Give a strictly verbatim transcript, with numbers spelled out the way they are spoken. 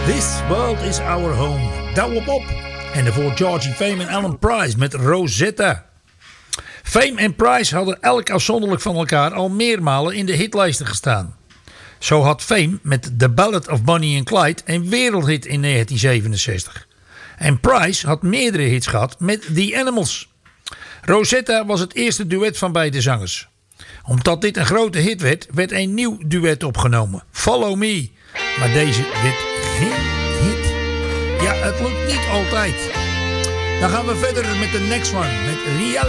This World Is Our Home. Douwe Bob. En daarvoor Georgie Fame en Alan Price met Rosetta. Fame en Price hadden elk afzonderlijk van elkaar al meermalen in de hitlijsten gestaan. Zo had Fame met The Ballad of Bonnie and Clyde een wereldhit in negentien zevenenzestig. En Price had meerdere hits gehad met The Animals. Rosetta was het eerste duet van beide zangers. Omdat dit een grote hit werd, werd een nieuw duet opgenomen. Follow Me. Maar deze werd geen hit. Ja, het lukt niet altijd. Dan gaan we verder met de next one. Met Reality.